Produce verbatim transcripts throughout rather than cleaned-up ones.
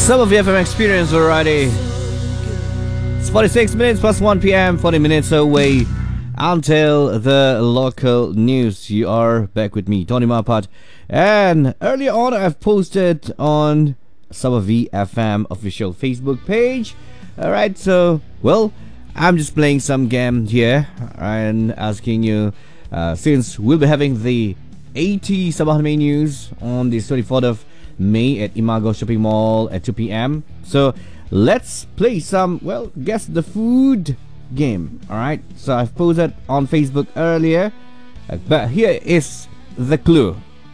Some of you have experience already. It's forty-six minutes past one p.m. forty minutes away until the local news. You are back with me, Tony Mapat. And earlier on, I've posted on Sabah V F M official Facebook page. Alright, so, well, I'm just playing some game here and asking you, uh, since we'll be having the eighty Sabah Main News on the twenty-fourth of May at Imago Shopping Mall at two p.m. So let's play some, well, guess the food game. Alright, so I've posted on Facebook earlier, uh, but here is the clue,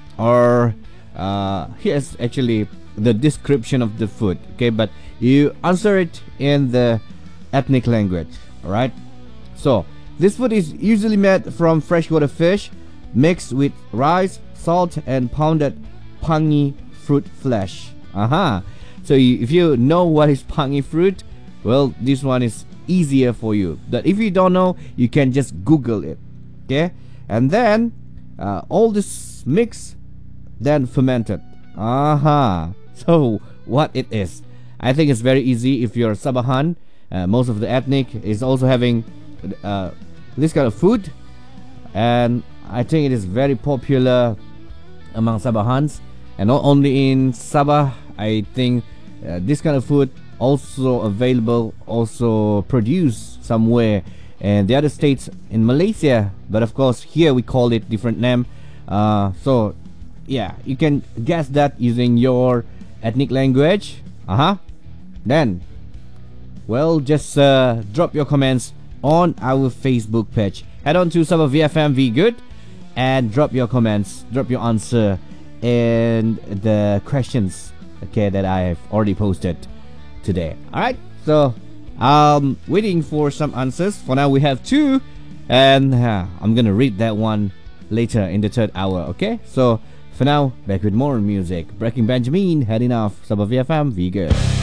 or uh, here's actually the description of the food. Okay, but you answer it in the ethnic language. Alright, so this food is usually made from freshwater fish mixed with rice, salt, and pounded pangi fruit flesh. Aha. Uh-huh. So you, if you know what is pangi fruit, well, this one is easier for you. But if you don't know, you can just Google it. Okay, and then uh, all this mix, then fermented. Aha. Uh-huh. So what it is? I think it's very easy. If you're Sabahan, uh, most of the ethnic is also having uh, this kind of food, and I think it is very popular among Sabahans. And not only in Sabah, I think uh, this kind of food also available, also produced somewhere in the other states in Malaysia. But of course, here we call it different name. Uh, so, yeah, you can guess that using your ethnic language. Uh-huh. Then, well, just uh, drop your comments on our Facebook page. Head on to Sabah V F M V Good and drop your comments, drop your answer and the questions, okay, that I have already posted today. Alright, so I'm waiting for some answers. For now we have two, and uh, I'm gonna read that one later in the third hour. Okay, so for now, back with more music. Breaking Benjamin, heading off Sabah V F M, V Good.